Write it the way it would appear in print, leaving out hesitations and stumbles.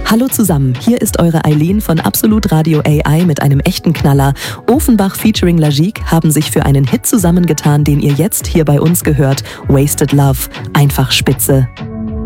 Hallo zusammen, hier ist eure Eileen von Absolut Radio AI mit einem echten Knaller. Ofenbach featuring Lagique haben sich für einen Hit zusammengetan, den ihr jetzt hier bei uns gehört. Wasted Love, einfach spitze.